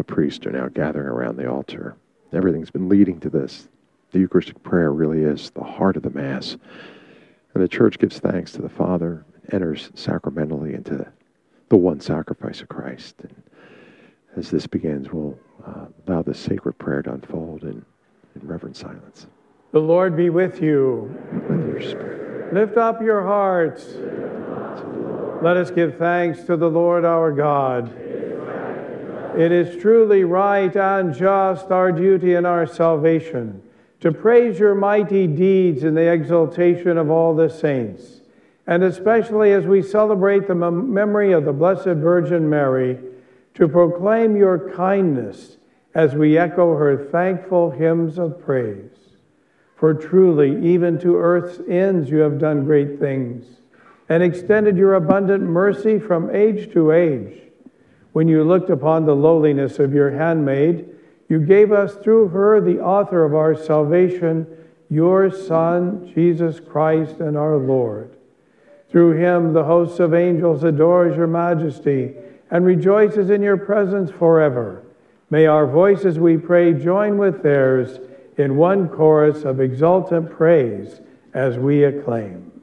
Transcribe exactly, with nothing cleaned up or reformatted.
priests are now gathering around the altar. Everything's been leading to this. The Eucharistic prayer really is the heart of the Mass. And the Church gives thanks to the Father, enters sacramentally into the one sacrifice of Christ. And as this begins, we'll uh, allow this sacred prayer to unfold in, in reverent silence. The Lord be with you. With your spirit. Lift up your hearts. Let us give thanks to the Lord our God. It is truly right and just, our duty and our salvation, to praise your mighty deeds in the exaltation of all the saints, and especially as we celebrate the mem- memory of the Blessed Virgin Mary, to proclaim your kindness as we echo her thankful hymns of praise. For truly, even to earth's ends you have done great things, and extended your abundant mercy from age to age. When you looked upon the lowliness of your handmaid, you gave us through her, the author of our salvation, your Son, Jesus Christ and our Lord. Through him, the host of angels adores your majesty and rejoices in your presence forever. May our voices, we pray, join with theirs in one chorus of exultant praise as we acclaim.